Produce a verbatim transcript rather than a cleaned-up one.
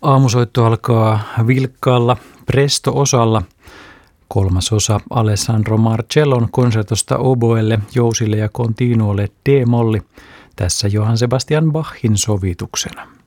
Aamusoitto alkaa vilkkaalla presto-osalla. Kolmas osa Alessandro Marcellon konsertosta oboelle, jousille ja continuolle D-molli. Tässä Johann Sebastian Bachin sovituksena.